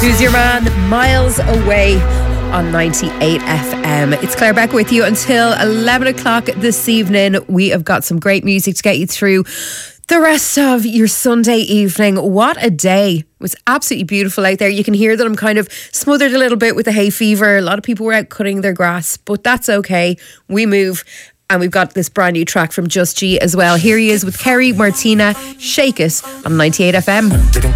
Who's Your Man? Miles Away on 98 FM. It's Claire Beck with you until 11 o'clock this evening. We have got some great music to get you through the rest of your Sunday evening. What a day. It was absolutely beautiful out there. You can hear that I'm kind of smothered a little bit with the hay fever. A lot of people were out cutting their grass, but that's okay. We move. And we've got this brand new track from Just G as well. Here he is with Kerry Martina, Shake It on 98 FM.